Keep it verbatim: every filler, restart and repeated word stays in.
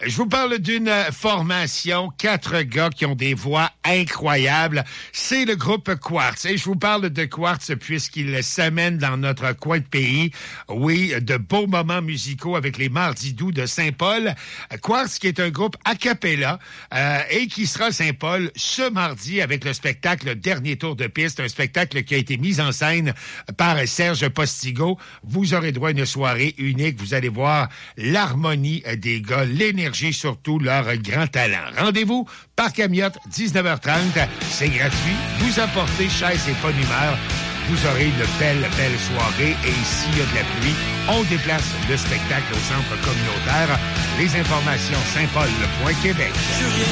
Je vous parle d'une formation, quatre gars qui ont des voix incroyables. C'est le groupe Quartz. Et je vous parle de Quartz puisqu'il s'amène dans notre coin de pays. Oui, de beaux moments musicaux avec les Mardis doux de Saint-Paul. Quartz qui est un groupe a cappella euh, et qui sera à Saint-Paul ce mardi avec le spectacle Dernier tour de piste, un spectacle qui a été mis en scène par Serge Postigo. Vous aurez droit à une soirée unique. Vous allez voir l'harmonie des gars, l'énergie, surtout leur grand talent. Rendez-vous Parc Amiotte, dix-neuf heures trente. C'est gratuit. Vous apportez chaise et bonne humeur. Vous aurez une belle, belle soirée. Et s'il y a de la pluie, on déplace le spectacle au centre communautaire. Les informations, saint paul point québec.